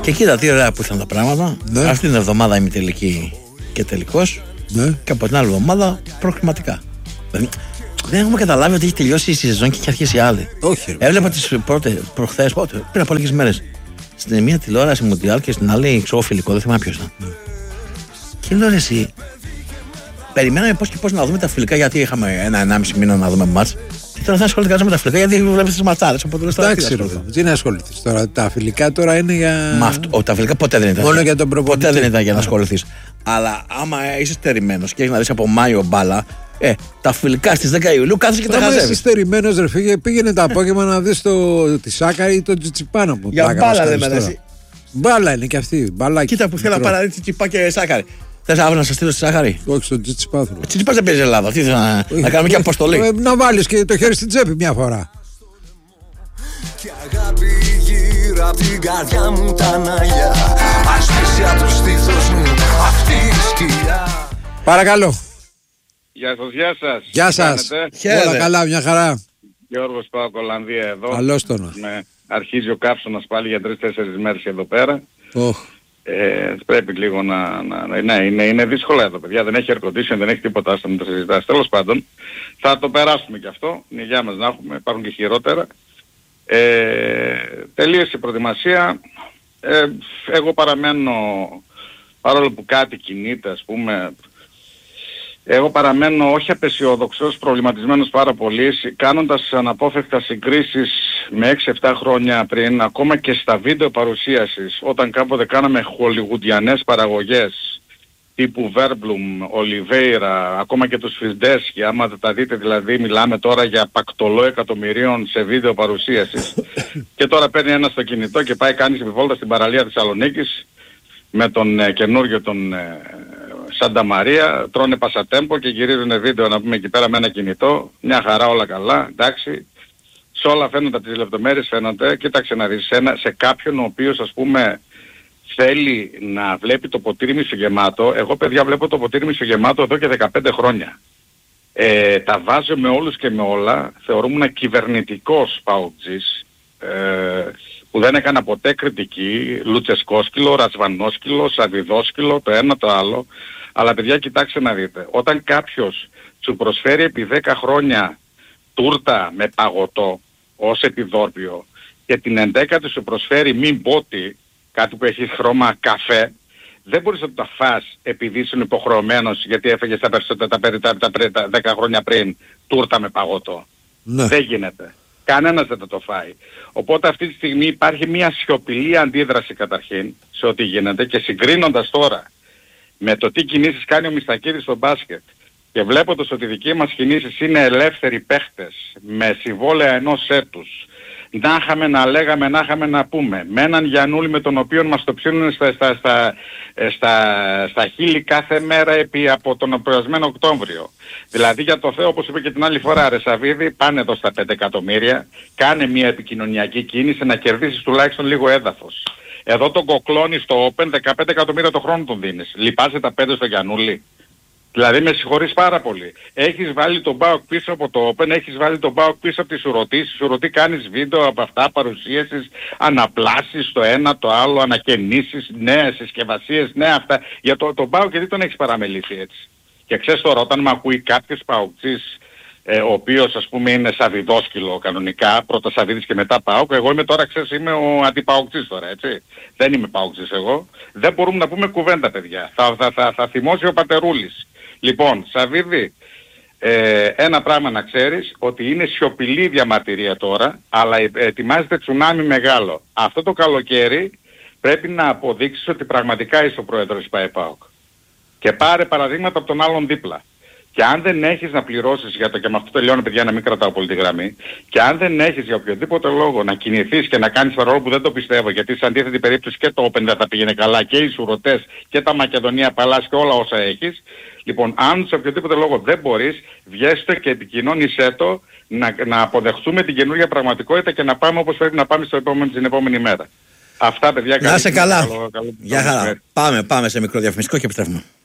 Και κοίτα τι ωραία που ήρθαν τα πράγματα. Ναι. Αυτή την εβδομάδα ημιτελική και τελικός. Ναι. Και από την άλλη εβδομάδα προκριματικά. Δεν έχουμε καταλάβει ότι έχει τελειώσει η σεζόν και έχει αρχίσει η άλλη. Όχι. Έβλεπα τις πρώτες, προχθές, πριν από λίγες μέρες, στην μία τηλεόραση Μουντιάλ και στην άλλη φιλικό, δεν θυμάμαι ποιος ήταν. Και λέω εσύ, περιμέναμε πώς και πώς να δούμε τα φιλικά, γιατί είχαμε 1,5 μήνα να δούμε μάτς. Και τώρα θα ασχοληθείς με τα φιλικά, γιατί βλέπεις τις ματσάρες. Εντάξει, τι να ασχοληθείς τώρα. Τα φιλικά τώρα είναι για. Τα φιλικά ποτέ δεν ήταν. Μόνο για τον προπονητή. Ποτέ δεν ήταν για να ασχοληθείς. Αλλά άμα είσαι στερημένος και έχεις να δεις από Μάιο μπάλα, τα φιλικά στις 10 Ιουλίου κάθεσαι και τα χαζεύεις. Άμα είσαι στερημένος, ρε φίλε, πήγαινε το απόγευμα να δεις τη Σάκαρη ή τον Τσιτσιπάνο που για μπάλα λέμε εσύ. Μπάλα είναι και αυτή. Μπαλάκι. Κοίτα που θέλω να παραδείξει Τσιτσιπά και Σάκαρη. Θες αύριο να σας στείλω στη Σάκαρη? Όχι, στον Τσιτσιπά. Τσιτσιπάς δεν παίζει Ελλάδα. Τι να κάνουμε και αποστολή. Να βάλεις και το χέρι στην τσέπη μια φορά. Και αγάπη γύρω απ' την καρδιά μου τα ναγιά. Ασπίσει απ' το στήθος μου αυτή η σκιά. Παρακαλώ. Γεια σας, γεια σας. Γεια σας. Όλα καλά, μια χαρά. Γιώργος Πάω Κολανδία εδώ. Καλώς τον. Αρχίζει ο καύσωνας πάλι για 3-4 μέρες εδώ πέρα. Πρέπει λίγο είναι δύσκολα εδώ παιδιά, δεν έχει air condition, δεν έχει τίποτα, άστα να το συζητάς. Τέλος πάντων, θα το περάσουμε κι αυτό, την υγεία μας να έχουμε, υπάρχουν και χειρότερα. Τελείωσε η προετοιμασία. Εγώ παραμένω, παρόλο που κάτι κινείται ας πούμε, εγώ παραμένω όχι απεσιόδοξος, προβληματισμένος πάρα πολύ, κάνοντας αναπόφευκτα συγκρίσεις με 6-7 χρόνια πριν, ακόμα και στα βίντεο παρουσίασης, όταν κάποτε κάναμε χολιγουντιανές παραγωγές, τύπου Βέρμπλουμ, Ολιβέιρα, ακόμα και τους Φιντέσκι, άμα τα δείτε δηλαδή μιλάμε τώρα για πακτολό εκατομμυρίων σε βίντεο παρουσίασης. Και τώρα παίρνει ένα στο κινητό και πάει κάνει επιβόλτα στην παραλία Θεσσαλονίκης με τον καινούριο τον Σάντα Μαρία, τρώνε πασατέμπο και γυρίζουν βίντεο να πούμε εκεί πέρα με ένα κινητό, μια χαρά όλα καλά, εντάξει. Σε όλα φαίνονται τις λεπτομέρειες φαίνονται, κοίταξε να δεις, σε κάποιον ο οποίος ας πούμε θέλει να βλέπει το ποτήρι μισογεμάτο, εγώ παιδιά βλέπω το ποτήρι μισογεμάτο εδώ και 15 χρόνια. Τα βάζω με όλους και με όλα, θεωρούμουν κυβερνητικός παουτζής, που δεν έκανα ποτέ κριτική, λουτσεσκόσκυλο, ρασβανόσκυλο, σαβιδόσκυλο, το ένα το άλλο. Αλλά παιδιά κοιτάξτε να δείτε, όταν κάποιος σου προσφέρει επί 10 χρόνια τούρτα με παγωτό ως επιδόρπιο και την 11η σου προσφέρει μην πότι, κάτι που έχει χρώμα καφέ, δεν μπορείς να το φας επειδή είσαι υποχρεωμένος γιατί έφεγες τα 10 χρόνια πριν τούρτα με παγωτό. Ναι. Δεν γίνεται. Κανένας δεν θα το φάει. Οπότε αυτή τη στιγμή υπάρχει μια σιωπηλή αντίδραση καταρχήν σε ό,τι γίνεται και συγκρίνοντας τώρα με το τι κινήσεις κάνει ο Μιστακίδης στο μπάσκετ και βλέποντας ότι οι δικοί μας κινήσεις είναι ελεύθεροι παίχτες με συμβόλαια ενός έτους, να είχαμε να λέγαμε, να είχαμε να πούμε, με έναν Γιαννούλη με τον οποίο μας το ψήνουν στα χείλη κάθε μέρα από τον προηγούμενο Οκτώβριο. Δηλαδή για το Θεό, όπως είπε και την άλλη φορά, ρε Σαββίδη, πάνε εδώ στα 5 εκατομμύρια, κάνε μια επικοινωνιακή κίνηση να κερδίσεις τουλάχιστον λίγο έδαφος. Εδώ τον κοκλώνει στο Open, 15 εκατομμύρια το χρόνο τον δίνεις. Λυπάσαι τα 5 στο Γιαννούλη. Δηλαδή με συγχωρείς πάρα πολύ. Έχεις βάλει τον ΠΑΟΚ πίσω από το Open, έχεις βάλει τον ΠΑΟΚ πίσω από τη Σουρωτή. Στη Σουρωτή κάνεις βίντεο από αυτά, παρουσίασεις, αναπλάσεις το ένα το άλλο, ανακαινήσεις, νέες συσκευασίες, νέα αυτά. Για τον ΠΑΟΚ γιατί τον έχεις παραμελήσει έτσι. Και ξέρεις τώρα όταν με ακούει κάποιος ΠΑΟΚτζής, ο οποίος ας πούμε είναι σαβιδόσκυλο κανονικά, πρώτα Σαβίδης και μετά ΠΑΟΚ, εγώ είμαι τώρα ξέρεις είμαι ο αντιπαοκτζής τώρα έτσι. Δεν είμαι ΠΑΟΚτζής εγώ. Δεν μπορούμε να πούμε κουβέντα παιδιά. Θα θυμώσει ο Πατερούλης. Λοιπόν, Σαββίδη, ένα πράγμα να ξέρεις, ότι είναι σιωπηλή διαμαρτυρία τώρα, αλλά ετοιμάζεται τσουνάμι μεγάλο. Αυτό το καλοκαίρι πρέπει να αποδείξεις ότι πραγματικά είσαι ο πρόεδρος της ΠΑΕΠΑΟΚ. Και πάρε παραδείγματα από τον άλλον δίπλα. Και αν δεν έχεις να πληρώσεις για το, και με αυτό τελειώνω παιδιά να μην κρατάω πολύ τη γραμμή, και αν δεν έχεις για οποιοδήποτε λόγο να κινηθείς και να κάνεις παρόλο που δεν το πιστεύω, γιατί σε αντίθετη περίπτωση και το Open δεν θα πήγαινε καλά και οι Σουρωτές και τα Μακεδονία Παλάς και όλα όσα έχεις, λοιπόν αν σε οποιοδήποτε λόγο δεν μπορείς, βγέστε και επικοινώνησέ το να αποδεχτούμε την καινούργια πραγματικότητα και να πάμε όπως πρέπει να πάμε την επόμενη μέρα. Αυτά παιδιά. Να είσαι καλά. Γεια χαρά. Πάμε σε μικρό διαφημιστικό και επιστρέφουμε.